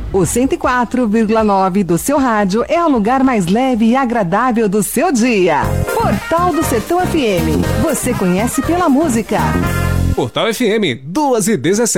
O 104,9 do seu rádio é o lugar mais leve e agradável do seu dia. Portal do Sertão FM. Você conhece pela música. Portal FM 2:17.